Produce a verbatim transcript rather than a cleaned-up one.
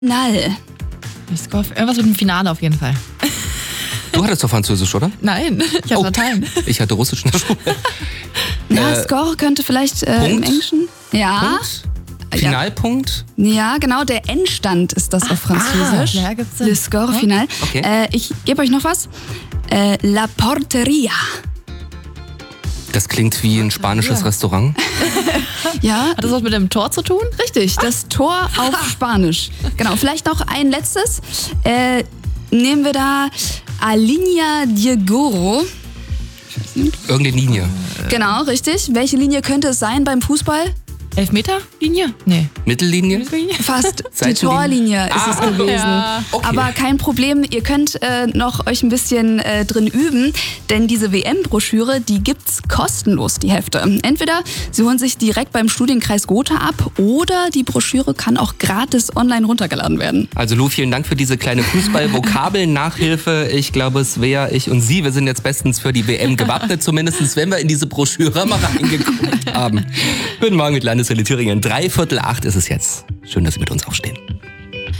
Finale. Irgendwas mit dem Finale auf jeden Fall. Du hattest doch Französisch, oder? Nein, ich hatte Oh. Latein. Ich hatte Russisch in der Schule. Na, Äh, Score könnte vielleicht äh, im Punkt? Englischen. Ja. Punkt? Finalpunkt? Ja, genau, der Endstand ist das auf Französisch. ah, ja, gibt's Sinn. Le score Ja. final. Okay. Äh, ich gebe euch noch was. Äh, La Porteria. Das klingt wie ein spanisches Ja. Restaurant. Ja, Hat das was mit dem Tor zu tun? richtig. Das Tor auf Spanisch. Genau, vielleicht noch ein letztes. Äh, nehmen wir da A Linea Diegoro. Irgendeine Linie. Genau, richtig. Welche Linie könnte es sein beim Fußball? Elfmeter-Linie? Nee. Mittellinie? Fast die Seitenlinie? Torlinie ist Ah, es gewesen. ja. Okay. Aber kein Problem, ihr könnt äh, noch euch ein bisschen äh, drin üben, denn diese W M-Broschüre, die gibt's kostenlos, die Hefte. Entweder Sie holen sich direkt beim Studienkreis Gotha ab oder die Broschüre kann auch gratis online runtergeladen werden. Also Lou, vielen Dank für diese kleine Fußball-Vokabeln-Nachhilfe. Ich glaube, Svea, ich und Sie, wir sind jetzt bestens für die W M gewappnet, zumindest wenn wir in diese Broschüre mal reingeguckt haben. Guten Morgen mit Landeswelle Thüringen. Dreiviertel acht ist es jetzt. Schön, dass Sie mit uns aufstehen.